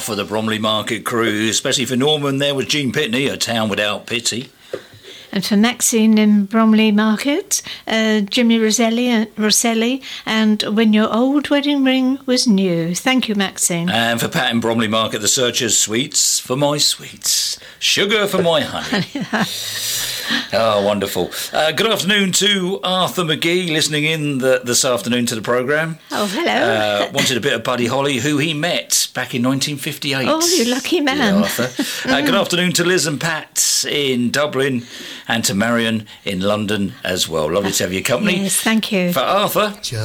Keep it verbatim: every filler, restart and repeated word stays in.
for the Bromley Market crew, especially for Norman. There was Jean Pitney, A Town Without Pity. And for Maxine in Bromley Market, uh, Jimmy Rosselli, Rosselli, and When Your Old Wedding Ring Was New. Thank you, Maxine. And for Pat in Bromley Market, The Searchers, Sweets for My Sweets, Sugar for My Honey. Oh, wonderful. Uh, good afternoon to Arthur McGee, listening in the, this afternoon to the programme. Oh, hello. Uh, wanted a bit of Buddy Holly, who he met back in nineteen fifty-eight. Oh, you lucky man. Yeah, Arthur. uh, good afternoon to Liz and Pat in Dublin, and to Marion in London as well. Lovely to have your company. Yes, thank you. For Arthur...